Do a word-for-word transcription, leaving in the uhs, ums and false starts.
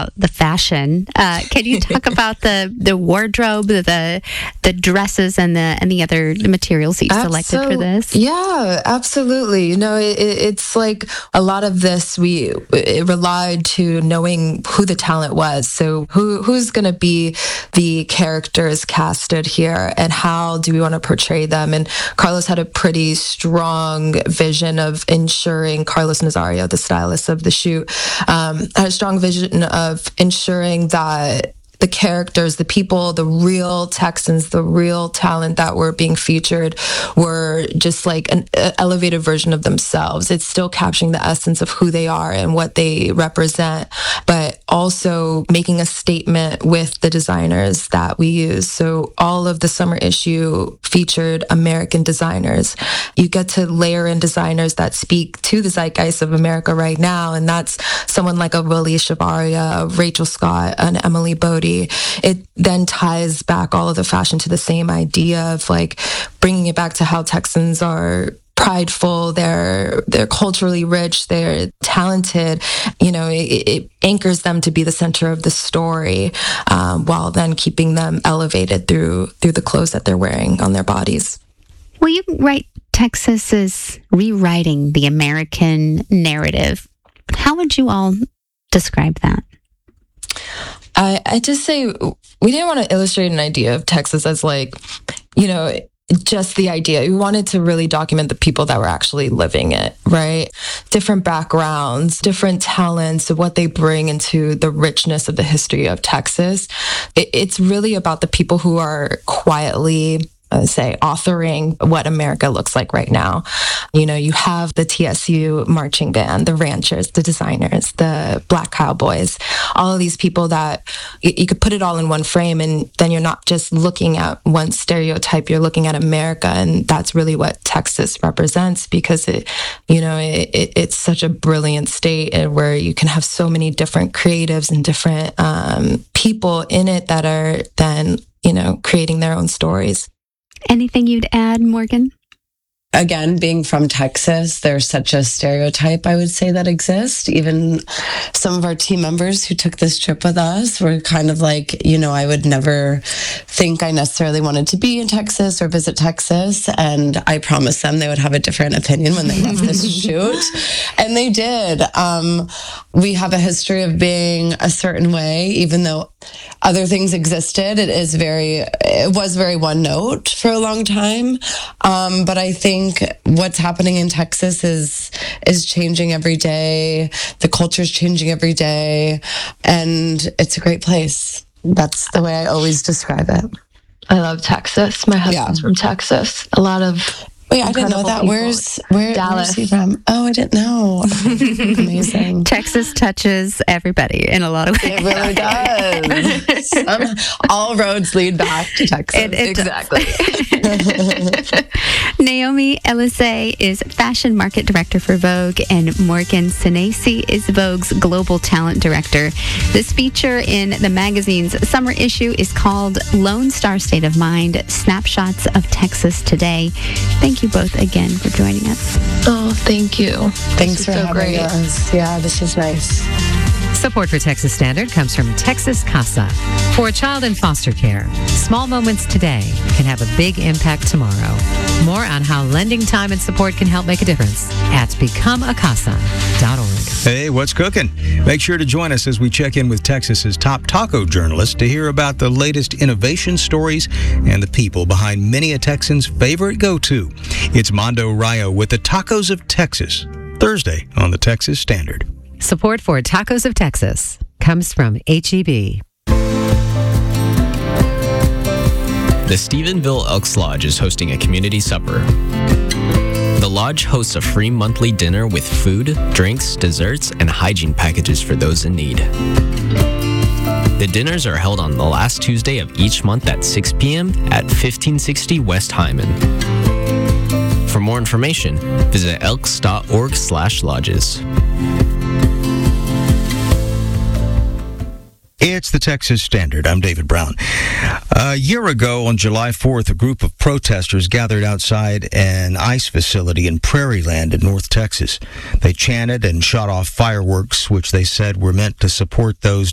about the fashion. Uh, can you talk about the, the wardrobe, the the dresses, and the and the other materials that you selected Absol- for this? Yeah, absolutely. You know, it, it's like a lot of this we it relied to knowing who the talent was. So who who's going to be the characters casted here, and how do we want to portray them? And Carlos had a pretty strong vision of ensuring, Carlos Nazario, the stylist of the shoot, um, had a strong vision of ensuring that the characters, the people, the real Texans, the real talent that were being featured were just like an elevated version of themselves. It's still capturing the essence of who they are and what they represent, but also making a statement with the designers that we use. So all of the summer issue featured American designers. You get to layer in designers that speak to the zeitgeist of America right now, and that's someone like a Willie Shavaria, Rachel Scott, and Emily Bodie. It then ties back all of the fashion to the same idea of like bringing it back to how Texans are prideful, they're they're culturally rich, they're talented. You know, it, it anchors them to be the center of the story, um, while then keeping them elevated through through the clothes that they're wearing on their bodies. Well, you write Texas is rewriting the American narrative. How would you all describe that? I, I just say we didn't want to illustrate an idea of Texas as like, you know, just the idea. We wanted to really document the people that were actually living it, right? Different backgrounds, different talents, what they bring into the richness of the history of Texas. It, it's really about the people who are quietly, uh, say, authoring what America looks like right now. You know, you have the T S U marching band, the ranchers, the designers, the Black Cowboys, all of these people that you, you could put it all in one frame, and then you're not just looking at one stereotype, you're looking at America, and that's really what Texas represents, because it, you know, it, it, it's such a brilliant state where you can have so many different creatives and different um, people in it that are then, you know, creating their own stories. Anything you'd add, Morgan? Again, being from Texas, there's such a stereotype, I would say, that exists. Even some of our team members who took this trip with us were kind of like, you know, I would never think I necessarily wanted to be in Texas or visit Texas. And I promised them they would have a different opinion when they left this shoot. And they did. Um, we have a history of being a certain way, even though other things existed. It is very, it was very one note for a long time. Um, but I think what's happening in Texas is is changing every day. The culture's changing every day, and it's a great place. That's the way I always describe it. I love Texas. My husband's yeah. from Texas. A lot of Wait, I didn't know that. People. Where's where, Dallas. Where's he from? Oh, I didn't know. Amazing. Texas touches everybody in a lot of ways. It really does. um, all roads lead back to Texas. It, it exactly. Naomi Elisee is Fashion Market Director for Vogue, and Morgan Senesi is Vogue's Global Talent Director. This feature in the magazine's summer issue is called Lone Star State of Mind, Snapshots of Texas Today. Thank you both again for joining us. Oh, thank you. Thanks for so having great. us. Yeah, this is nice. Support for Texas Standard comes from Texas Casa. For a child in foster care, small moments today can have a big impact tomorrow. More on how lending time and support can help make a difference at become a casa dot org. Hey, what's cooking? Make sure to join us as we check in with Texas's top taco journalists to hear about the latest innovation stories and the people behind many a Texan's favorite go-to. It's Mondo Rayo with the Tacos of Texas, Thursday on the Texas Standard. Support for Tacos of Texas comes from H E B. The Stephenville Elks Lodge is hosting a community supper. The lodge hosts a free monthly dinner with food, drinks, desserts, and hygiene packages for those in need. The dinners are held on the last Tuesday of each month at six p.m. at fifteen sixty West Hyman. For more information, visit elks dot org slash lodges. It's the Texas Standard. I'm David Brown. A year ago, on July fourth, a group of protesters gathered outside an ICE facility in Prairie Land in North Texas. They chanted and shot off fireworks, which they said were meant to support those